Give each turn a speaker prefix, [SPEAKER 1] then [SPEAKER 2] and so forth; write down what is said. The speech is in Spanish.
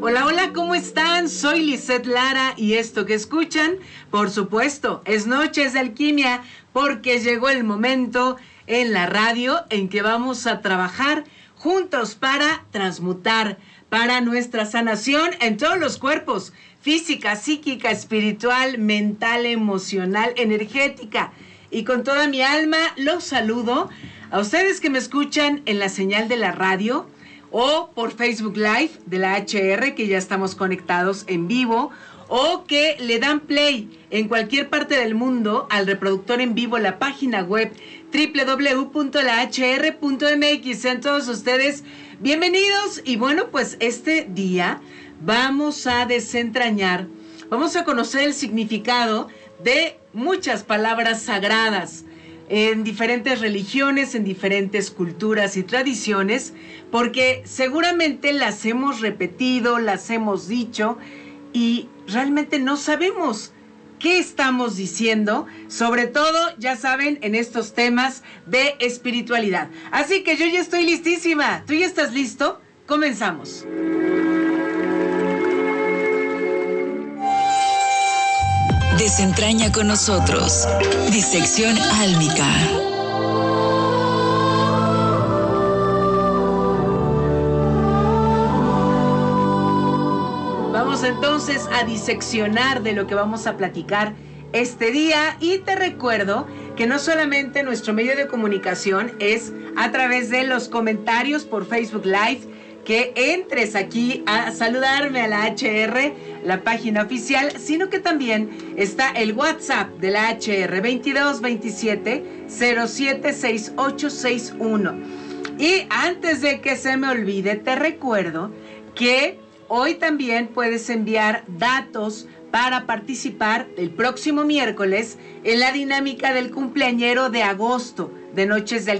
[SPEAKER 1] Hola, hola, ¿cómo están? Soy Lisette Lara y esto que escuchan, por supuesto, es Noches de Alquimia, porque llegó el momento en la radio en que vamos a trabajar juntos para transmutar, para nuestra sanación en todos los cuerpos, física, psíquica, espiritual, mental, emocional, energética. Y con toda mi alma los saludo a ustedes que me escuchan en la señal de la radio o por Facebook Live de la HR, que ya estamos conectados en vivo, o que le dan play en cualquier parte del mundo al reproductor en vivo, la página web www.lahr.mx. Sean todos ustedes bienvenidos. Y bueno, pues este día vamos a desentrañar, vamos a conocer el significado de muchas palabras sagradas en diferentes religiones, en diferentes culturas y tradiciones, porque seguramente las hemos repetido, las hemos dicho y realmente no sabemos qué estamos diciendo, sobre todo, ya saben, en estos temas de espiritualidad. Así que yo ya estoy listísima. ¿Tú ya estás listo? Comenzamos.
[SPEAKER 2] Desentraña con nosotros. Disección álmica.
[SPEAKER 1] Vamos entonces a diseccionar de lo que vamos a platicar este día, y te recuerdo que no solamente nuestro medio de comunicación es a través de los comentarios por Facebook Live, que entres aquí a saludarme a la HR, la página oficial, sino que también está el WhatsApp de la HR, 2227-076861. Y antes de que se me olvide, te recuerdo que hoy también puedes enviar datos para participar el próximo miércoles en la dinámica del cumpleañero de agosto de Noches de